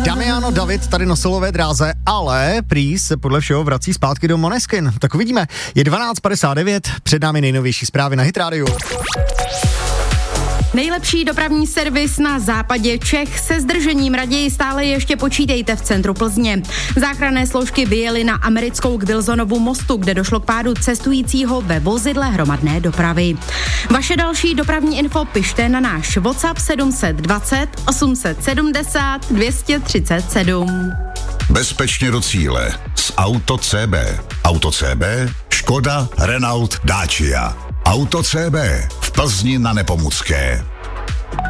Damiano David tady na solové dráze, ale prý se podle všeho vrací zpátky do Måneskin. Tak uvidíme. Je 12:59, před námi nejnovější zprávy na Hit Radio. Nejlepší dopravní servis na západě Čech. Se zdržením raději stále ještě počítejte v centru Plzně. Záchranné složky vyjeli na Americkou k Wilsonovu mostu, kde došlo k pádu cestujícího ve vozidle hromadné dopravy. Vaše další dopravní info pište na náš WhatsApp 720 870 237. Bezpečně do cíle s Auto CB. Auto CB, Škoda, Renault, Dacia. Auto CB v Plzni na Nepomucké.